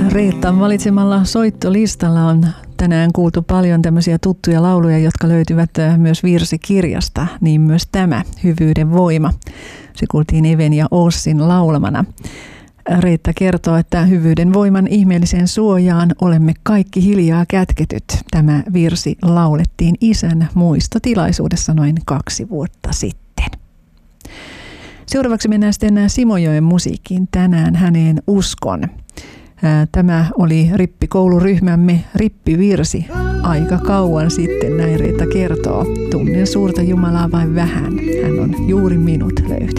Reettan valitsemalla soittolistalla on tänään kuultu paljon tämmöisiä tuttuja lauluja, jotka löytyvät myös virsikirjasta, niin myös tämä Hyvyyden voima. Se kuultiin Even ja Ossin laulamana. Reetta kertoo, että hyvyyden voiman ihmeelliseen suojaan olemme kaikki hiljaa kätketyt. Tämä virsi laulettiin isän muistotilaisuudessa noin 2 vuotta sitten. Seuraavaksi mennään sitten Simojoen musiikkiin. Tänään häneen uskon. Tämä oli rippikouluryhmämme rippivirsi aika kauan sitten, näin Reetta kertoo. Tunnen suurta Jumalaa vain vähän, hän on juuri minut löytänyt.